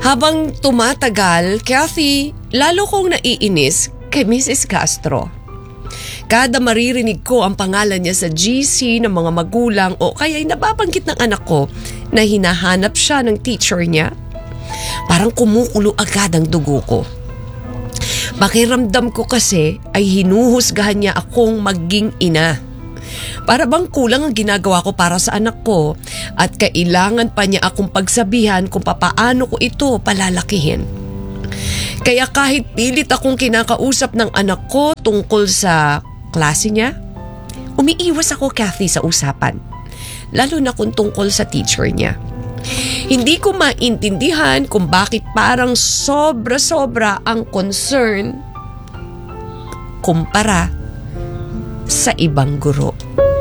Habang tumatagal, Kathy, lalo kong naiinis kay Mrs. Castro. Kada maririnig ko ang pangalan niya sa GC ng mga magulang o kaya'y nababanggit ng anak ko na hinahanap siya ng teacher niya, parang kumukulo agad ang dugo ko. Pakiramdam ko kasi ay hinuhusgahan niya akong maging ina. Para bang kulang ang ginagawa ko para sa anak ko at kailangan pa niya akong pagsabihan kung papaano ko ito palalakihin. Kaya kahit pilit akong kinakausap ng anak ko tungkol sa klase niya, umiiwas ako, Kathy, sa usapan. Lalo na kung tungkol sa teacher niya. Hindi ko maintindihan kung bakit parang sobra-sobra ang concern kumpara sa ibang guro.